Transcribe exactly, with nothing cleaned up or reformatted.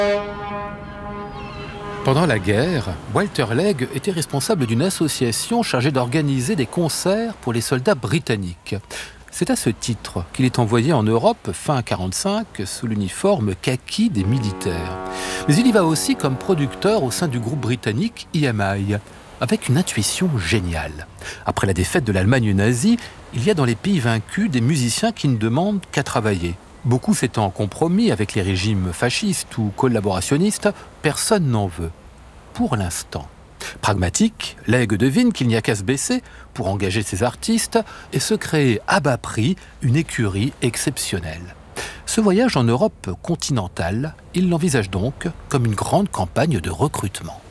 Pendant la guerre, Walter Legge était responsable d'une association chargée d'organiser des concerts pour les soldats britanniques. C'est à ce titre qu'il est envoyé en Europe fin quarante-cinq sous l'uniforme kaki des militaires. Mais il y va aussi comme producteur au sein du groupe britannique E M I, avec une intuition géniale. Après la défaite de l'Allemagne nazie, il y a dans les pays vaincus des musiciens qui ne demandent qu'à travailler. Beaucoup s'étant compromis avec les régimes fascistes ou collaborationnistes, personne n'en veut. Pour l'instant. Pragmatique, Legge devine qu'il n'y a qu'à se baisser pour engager ses artistes et se créer à bas prix une écurie exceptionnelle. Ce voyage en Europe continentale, il l'envisage donc comme une grande campagne de recrutement.